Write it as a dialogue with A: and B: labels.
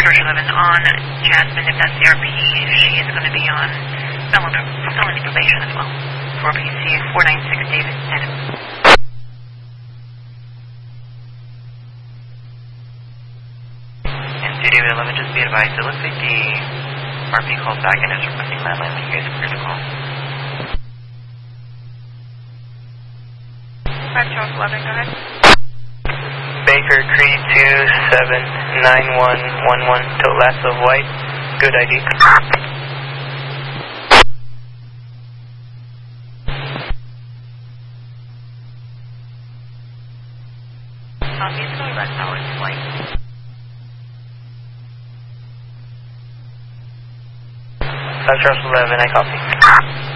A: George 11 on Jasmine, if that's CRP, she is going to be on felony probation as well. 4PC 496 David, negative.
B: And David 11, just be advised, it looks like the RP called back and is requesting landline that you guys cleared the call.
A: 5 Charles 11, go ahead.
C: Baker Creed 279111 to Lasso White. Good ID.
A: He's going back now, it's flight.
C: 5 Charles 11, I copy.